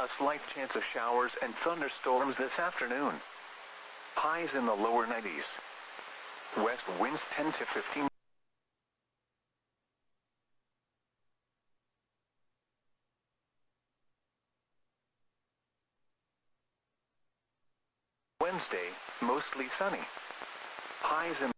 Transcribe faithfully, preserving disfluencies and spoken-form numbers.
A slight chance of showers and thunderstorms this afternoon. Highs in the lower nineties. West winds ten to fifteen. Wednesday, mostly sunny. Highs in